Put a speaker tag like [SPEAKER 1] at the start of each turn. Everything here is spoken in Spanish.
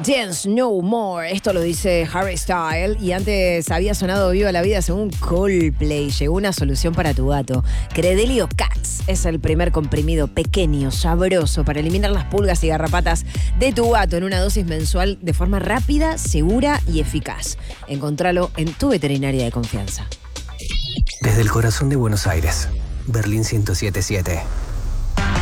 [SPEAKER 1] Dance No More, esto lo dice Harry Styles y antes había sonado Viva la Vida según Coldplay. Llegó una solución para tu gato. Credelio Cats es el primer comprimido pequeño, sabroso para eliminar las pulgas y garrapatas de tu gato en una dosis mensual de forma rápida, segura y eficaz. Encontralo en tu veterinaria de confianza.
[SPEAKER 2] Desde el corazón de Buenos Aires, Berlín 107.7.